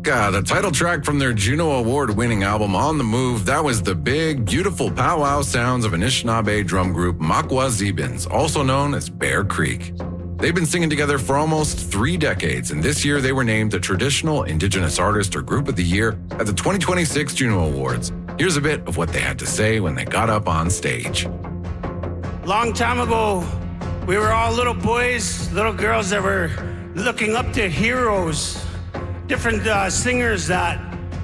Waka, the title track from their Juno Award-winning album On the Move. That was the big, beautiful powwow sounds of Anishinaabe drum group Makwa Zebins, also known as Bear Creek. They've been singing together for almost 3 decades, and this year they were named the Traditional Indigenous Artist or Group of the Year at the 2026 Juno Awards. Here's a bit of what they had to say when they got up on stage. Long time ago, we were all little boys, little girls that were looking up to heroes, different singers that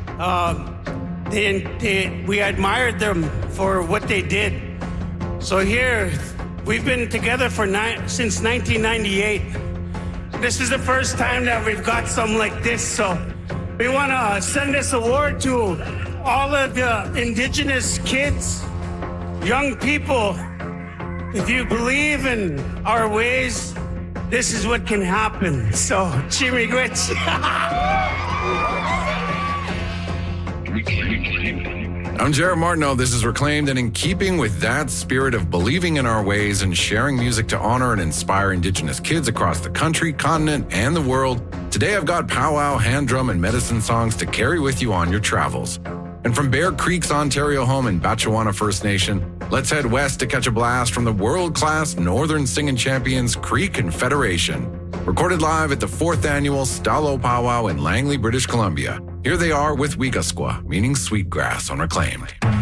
we admired them for what they did. So here, we've been together since 1998. This is the first time that we've got something like this, so we want to send this award to all of the Indigenous kids, young people. If you believe in our ways, this is what can happen. So, Chimigwich. I'm Jared Martineau. This is Reclaimed, and in keeping with that spirit of believing in our ways and sharing music to honor and inspire Indigenous kids across the country, continent, and the world, today I've got powwow, hand drum, and medicine songs to carry with you on your travels. And from Bear Creek's Ontario home in Batchewana First Nation, let's head west to catch a blast from the world-class Northern Singing Champions Creek Confederation. Recorded live at the 4th Annual Stalo Powwow in Langley, British Columbia. Here they are with Wigasqua, meaning sweetgrass, on Reclaimed.